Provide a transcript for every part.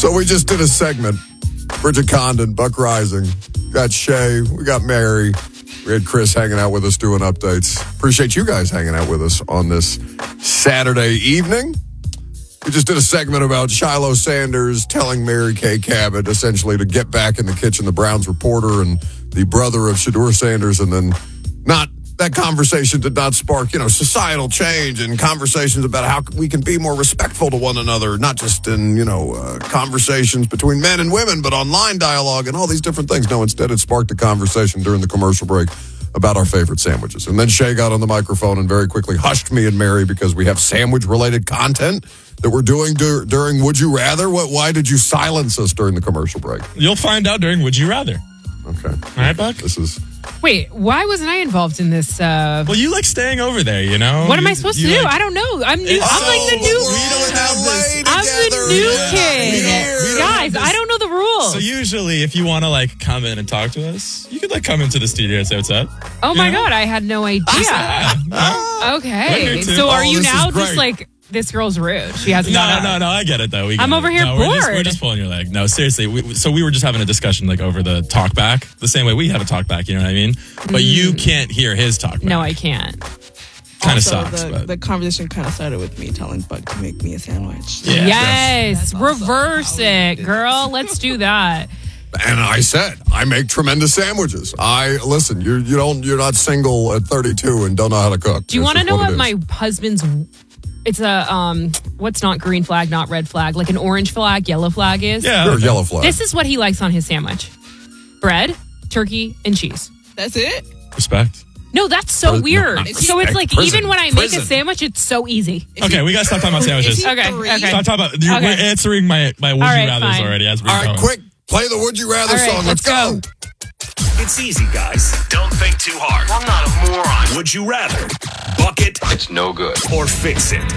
So we just did a segment. Bridget Condon, Buck Rising. We got Shay. We got Mary. We had Chris hanging out with us doing updates. Appreciate you guys hanging out with us on this Saturday evening. We just did a segment about Shiloh Sanders telling Mary Kay Cabot essentially to get back in the kitchen, the Browns reporter and the brother of Shedeur Sanders, and then that conversation did not spark, societal change and conversations about how we can be more respectful to one another, not just in, conversations between men and women, but online dialogue and all these different things. No, instead it sparked a conversation during the commercial break about our favorite sandwiches. And then Shay got on the microphone and very quickly hushed me and Mary because we have sandwich-related content that we're doing during Would You Rather. Why did you silence us during the commercial break? You'll find out during Would You Rather. Okay. All right, Buck? Wait, why wasn't I involved in this? Well, you like staying over there, What am I supposed to do? I don't know. I'm new. I'm like the new. We don't have this. I'm the new kid. Guys, I don't know the rules. So usually, if you want to come in and talk to us, you could come into the studio and say what's up. Oh my God, I had no idea. Okay, so are you now just this girl's rude? She hasn't. No, I get it though. I'm over here bored. We're just pulling your leg. No, seriously. We were just having a discussion over the talk back, the same way we have a talk back. You know what I mean? But you can't hear his talk back. No, I can't. Kind of sucks. The conversation kind of started with me telling Buck to make me a sandwich. Yeah. Yes, reverse it, girl. Let's do that. And I said, I make tremendous sandwiches. Listen, you're not single at 32 and don't know how to cook. Do you want to know what my husband's? It's a, what's not green flag, not red flag, like an orange flag, yellow flag is? Yeah. Sure, yellow flag. This is what he likes on his sandwich. Bread, turkey, and cheese. That's it? Respect. No, that's so weird. So it's like, prison. even when I make a sandwich, it's so easy. Okay, we got to stop talking about sandwiches. Okay. Stop talking about, we're answering my Would You Rathers already as we're going. All right, going. quick, play the Would You Rather song. Let's go. It's easy, guys. Don't think too hard. I'm not a moron. Would you rather buck it? It's no good. Or fix it?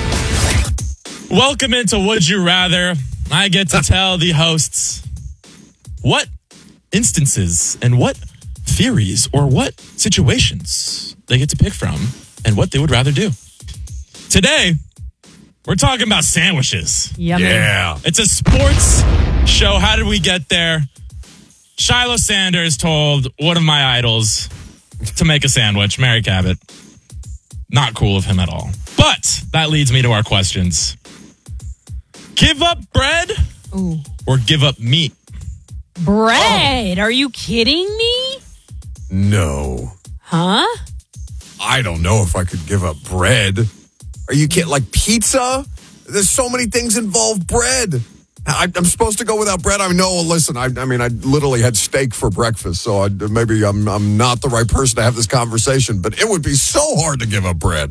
Welcome into Would You Rather. I get to tell the hosts what instances and what theories or what situations they get to pick from and what they would rather do. Today, we're talking about sandwiches. Yummy. Yeah. It's a sports show. How did we get there? Shiloh Sanders told one of my idols to make a sandwich, Mary Cabot. Not cool of him at all. But that leads me to our questions. Give up bread or give up meat? Bread? Are you kidding me? No. Huh? I don't know if I could give up bread. Are you kidding? Like pizza? There's so many things involve bread. I'm supposed to go without bread. I know. Listen, I literally had steak for breakfast, so maybe I'm not the right person to have this conversation. But it would be so hard to give up bread.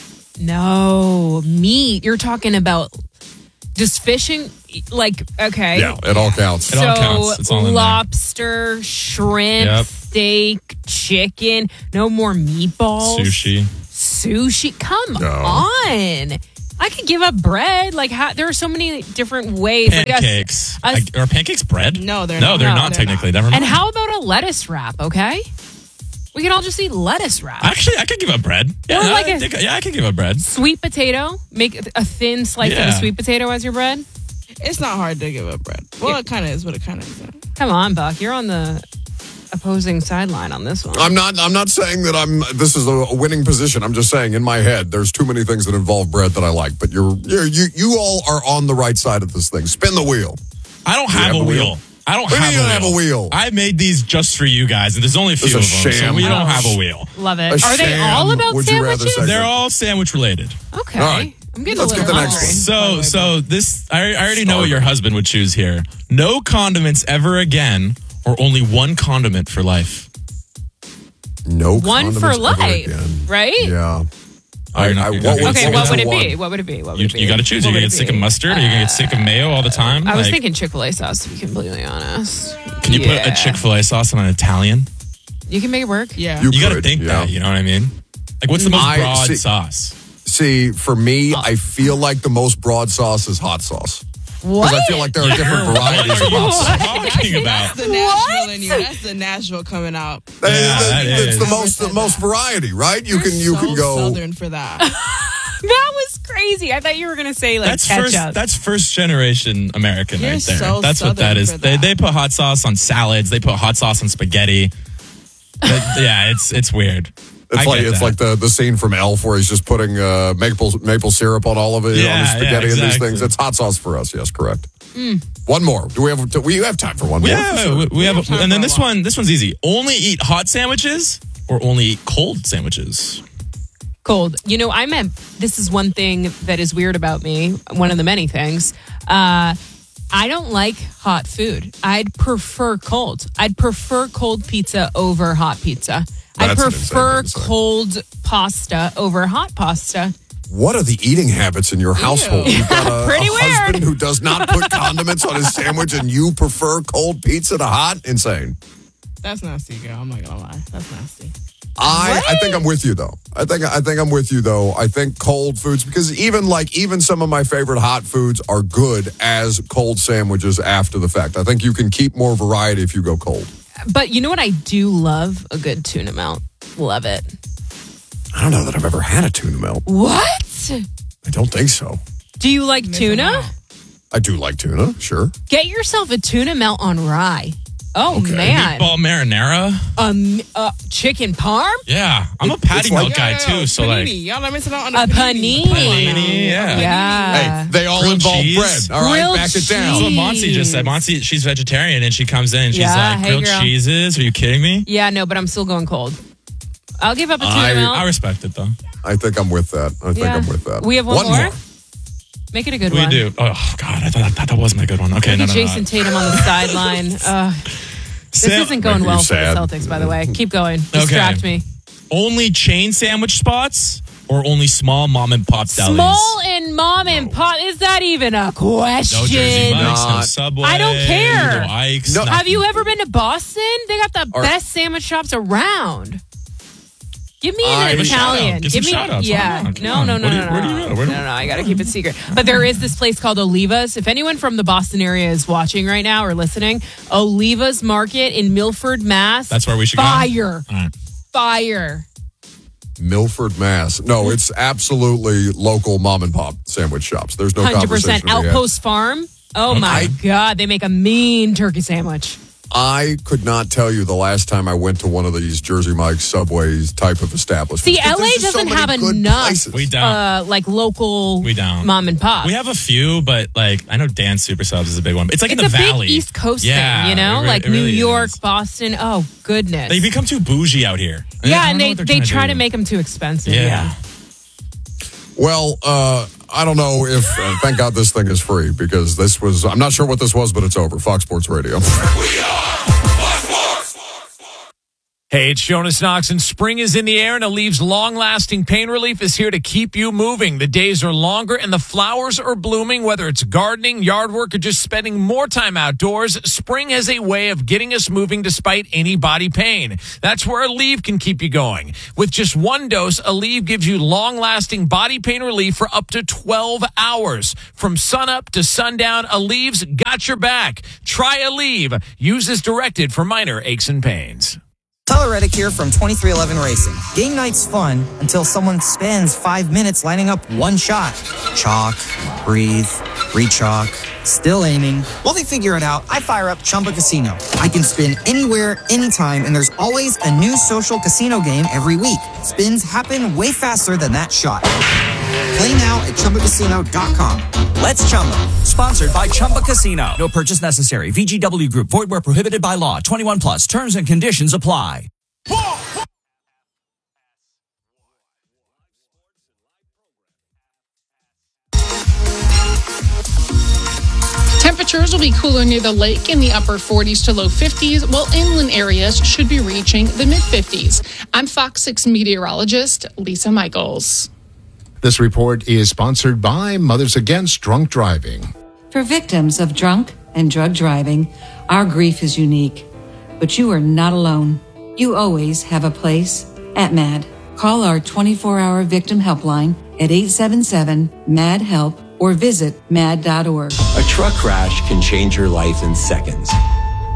No, meat. You're talking about just fishing. Okay, yeah, it all counts. It all counts. It's all in lobster, shrimp, steak, chicken. No more meatballs. Sushi. Come on. I could give up bread. There are so many different ways. Pancakes. Are pancakes bread? No, they're not. No, they're not technically. Never mind. And how about a lettuce wrap, okay? We can all just eat lettuce wrap. Actually, I could give up bread. Yeah, I can give up bread. Sweet potato. Make a thin slice of a sweet potato as your bread. It's not hard to give up bread. Well, it kind of is, but it kind of isn't. Come on, Buck. You're on the opposing sideline on this one. I'm not saying that this is a winning position. I'm just saying in my head there's too many things that involve bread that I like, but you all are on the right side of this thing. Spin the wheel. I don't have a wheel. I don't have a wheel. I made these just for you guys, and there's only a few of them, so we don't have a wheel. Love it. Are they all about sandwiches? They're all sandwich related. Okay. All right. I'm getting Let's a little get the next hungry. one. So this, I already know what your husband would choose here. No condiments ever again, or only one condiment for life. No one for life, right? Yeah. What would it be? What would it be? You got to choose. Are you going to get sick of mustard? Are you going to get sick of mayo all the time? I was thinking Chick-fil-A sauce, to be completely honest. Can you put a Chick-fil-A sauce on an Italian? You can make it work. Yeah. You got to think that, you know what I mean? What's the most broad sauce? See, for me, I feel like the most broad sauce is hot sauce. What? Because I feel like there are different varieties of hot sauce. What are you talking about? That's the Nashville in you. That's the Nashville coming out. It's the most variety, right? You can go Southern for that. That was crazy. I thought you were going to say like That's ketchup. That's first generation American You're right there. so That's what that Southern is. for that. They put hot sauce on salads. They put hot sauce on spaghetti. Yeah, it's weird. It's like the scene from Elf where he's just putting maple syrup on all of it, on his spaghetti and these things. It's hot sauce for us. Yes, correct. One more. Do we have time for one more? Yeah, we have. And then this one's easy. Only eat hot sandwiches or only eat cold sandwiches? Cold. You know, this is one thing that is weird about me. One of the many things. I don't like hot food. I'd prefer cold. I'd prefer cold pizza over hot pizza. I prefer cold pasta over hot pasta. What are the eating habits in your household? You've got a husband who does not put condiments on his sandwich and you prefer cold pizza to hot? Insane. That's nasty, girl. I'm not gonna lie. That's nasty. I think I'm with you though. I think I'm with you though. I think cold foods, because even some of my favorite hot foods are good as cold sandwiches after the fact. I think you can keep more variety if you go cold. But you know what I do love? A good tuna melt. Love it. I don't know that I've ever had a tuna melt. What? I don't think so. Do you like tuna? I do like tuna, sure. Get yourself a tuna melt on rye. Oh, Okay. man. Meatball marinara? Chicken parm? Yeah. I'm a patty melt guy too. So panini. like Y'all are missing out on the A panini. panini, yeah. Yeah. Hey, they all Grilled involve cheese. bread. All right, Grilled back it down. That's what Monty just said. Monty, she's vegetarian and she comes in and she's Yeah, like, hey, grilled girl. cheeses? Are you kidding me? Yeah, no, but I'm still going cold. I'll give up a tuna melt. I respect it though. I think I'm with that. I'm with that. We have one more? more. Make it a good We one. do. Oh God, I thought that was my good one. Okay, no. Jason Tatum on the sideline. This isn't going well for the Celtics, by the way. Keep going. Distract me. Only chain sandwich spots or only small mom and pop delis? Small and mom and pop. Is that even a question? No Jersey Mike's, no Subway. I don't care. No Ike's. No. Have you ever been to Boston? They got the best sandwich shops around. Give me an Italian. Give me shout-outs. Yeah. No. Where do you go? No, I got to keep it secret. But there is this place called Oliva's. If anyone from the Boston area is watching right now or listening, Oliva's Market in Milford, Mass. That's where we should go. Fire. All right. Fire. Milford, Mass. No, it's absolutely local mom and pop sandwich shops. There's no 100%. conversation to be had. Outpost Farm. Oh, my God. They make a mean turkey sandwich. I could not tell you the last time I went to one of these Jersey Mike's, Subways type of establishments. See, LA doesn't have enough We don't. like local We don't. mom and pop. We have a few, but like I know Dan's Super Subs is a big one. It's like It's in the a valley. big East Coast Yeah, thing, you know? it Like really New York, is. Boston. Oh, goodness. They become too bougie out here. Yeah, I and don't know what they're they trying try do. to make them too expensive. Yeah. Well, I don't know if, thank God this thing is free, because I'm not sure what this was, but it's over. Fox Sports Radio. Hey, it's Jonas Knox, and spring is in the air, and Alev's long-lasting pain relief is here to keep you moving. The days are longer, and the flowers are blooming. Whether it's gardening, yard work, or just spending more time outdoors, spring has a way of getting us moving despite any body pain. That's where Aleve can keep you going. With just one dose, Aleve gives you long-lasting body pain relief for up to 12 hours. From sunup to sundown, Aleve's got your back. Try Aleve. Use as directed for minor aches and pains. Tyler Reddick here from 2311 Racing. Game night's fun until someone spends 5 minutes lining up one shot. Chalk, breathe, re-chalk, still aiming. While they figure it out, I fire up Chumba Casino. I can spin anywhere, anytime, and there's always a new social casino game every week. Spins happen way faster than that shot. Play now at ChumbaCasino.com. Let's Chumba. Sponsored by Chumba Casino. No purchase necessary. VGW Group. Void where prohibited by law. 21 plus. Terms and conditions apply. Temperatures will be cooler near the lake in the upper 40s to low 50s, while inland areas should be reaching the mid-50s. I'm Fox 6 meteorologist Lisa Michaels. This report is sponsored by Mothers Against Drunk Driving. For victims of drunk and drug driving, our grief is unique. But you are not alone. You always have a place at MAD. Call our 24-hour victim helpline at 877-MAD-HELP or visit mad.org. A truck crash can change your life in seconds.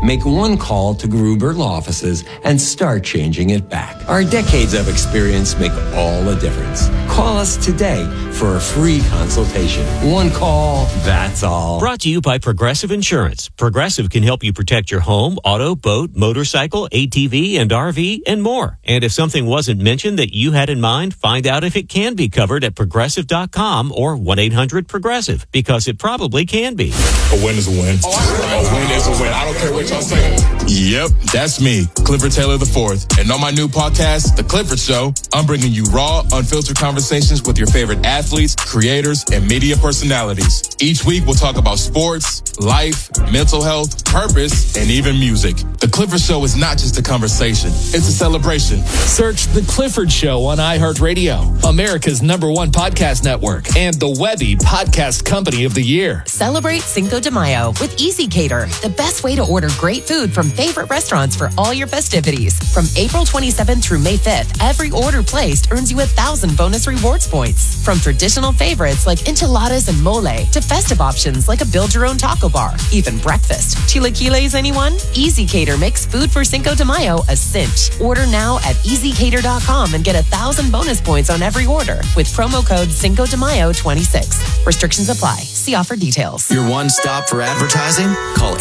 Make one call to Gruber Law Offices and start changing it back. Our decades of experience make all the difference. Call us today for a free consultation. One call, that's all. Brought to you by Progressive Insurance. Progressive can help you protect your home, auto, boat, motorcycle, ATV, and RV, and more. And if something wasn't mentioned that you had in mind, find out if it can be covered at Progressive.com or 1-800-PROGRESSIVE, because it probably can be. A win is a win. A win is a win. I don't care what y'all say. Yep, that's me, Clifford Taylor IV. And on my new podcast, The Clifford Show, I'm bringing you raw, unfiltered conversations with your favorite athletes, creators, and media personalities. Each week, we'll talk about sports, life, mental health, purpose, and even music. The Clifford Show is not just a conversation, it's a celebration. Search The Clifford Show on iHeartRadio, America's #1 podcast network, and the Webby Podcast Company of the Year. Celebrate Cinco de Mayo with Easy Cater, the best way to order great food from favorite restaurants for all your festivities. From April 27th through May 5th, every order placed earns you 1,000 bonus rewards points. From traditional favorites like enchiladas and mole to festive options like a build-your-own taco bar, even breakfast. Chilaquiles, anyone? Easy Cater makes food for Cinco de Mayo a cinch. Order now at EasyCater.com and get 1,000 bonus points on every order with promo code Cinco de Mayo 26. Restrictions apply. See offer details. Your one stop for advertising? Call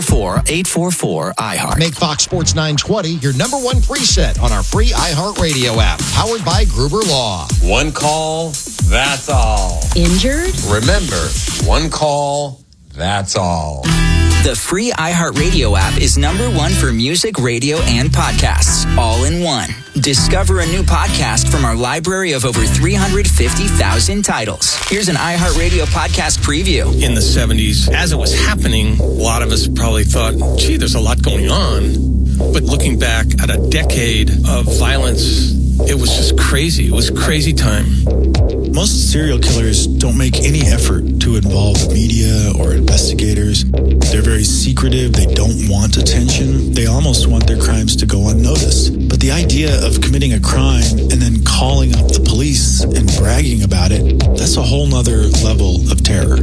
844-844-iHeart. Make Fox Sports 920 your #1 preset on our free iHeartRadio app, powered by Gruber Law. One call, that's all. Injured? Remember, one call, that's all. The free iHeartRadio app is #1 for music, radio, and podcasts, all in one. Discover a new podcast from our library of over 350,000 titles. Here's an iHeartRadio podcast preview. In the 70s, as it was happening, a lot of us probably thought, gee, there's a lot going on. But looking back at a decade of violence, it was just crazy. It was crazy time. Most serial killers don't make any effort to involve the media or investigators. They're very secretive. They don't want attention. They almost want their crimes to go unnoticed. But the idea of committing a crime and then calling up the police and bragging about it, that's a whole nother level of terror.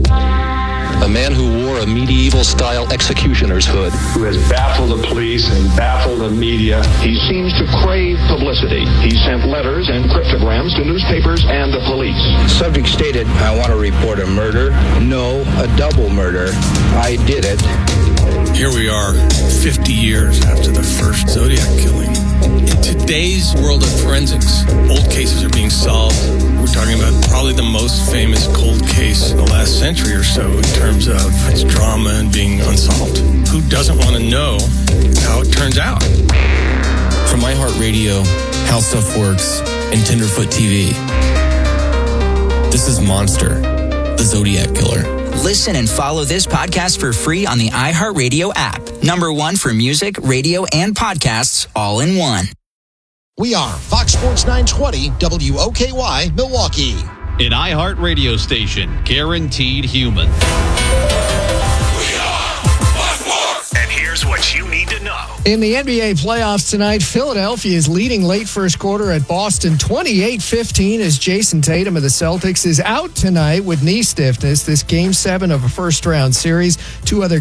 A man who wore a medieval-style executioner's hood. Who has baffled the police and baffled the media. He seems to crave publicity. He sent letters and cryptograms to newspapers and the police. Subject stated, I want to report a murder. No, a double murder. I did it. Here we are, 50 years after the first Zodiac killing. In today's world of forensics, old cases are being solved. We're talking about probably the most famous cold case in the last century or so in terms of its drama and being unsolved. Who doesn't want to know how it turns out? From iHeartRadio, How Stuff Works, and Tenderfoot TV, this is Monster, the Zodiac Killer. Listen and follow this podcast for free on the iHeartRadio app. #1 for music, radio, and podcasts, all in one. We are Fox Sports 920 WOKY Milwaukee. An iHeart radio station, guaranteed human. And here's what you need to know. In the NBA playoffs tonight, Philadelphia is leading late first quarter at Boston 28-15 as Jason Tatum of the Celtics is out tonight with knee stiffness. This Game 7 of a first-round series. Two other